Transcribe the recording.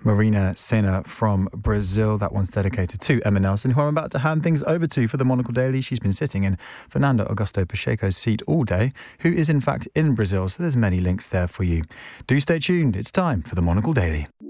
Marina Senna from Brazil. That one's dedicated to Emma Nelson, who I'm about to hand things over to for the Monocle Daily. She's been sitting in Fernando Augusto Pacheco's seat all day, who is in fact in Brazil, so there's many links there for you. Do stay tuned. It's time for the Monocle Daily.